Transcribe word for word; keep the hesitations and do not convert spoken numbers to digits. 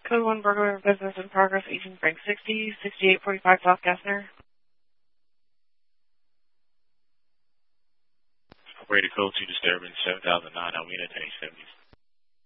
Code one burglary of business in progress, Agent Frank sixty, sixty-eight forty-five South Gassner. Operator code two disturbance, seven thousand nine, Almena, ten seventy.